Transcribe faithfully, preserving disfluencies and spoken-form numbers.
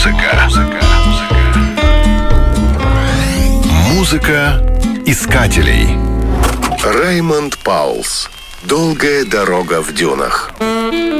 Музыка. Музыка искателей. Раймонд Паулс. Долгая дорога в дюнах.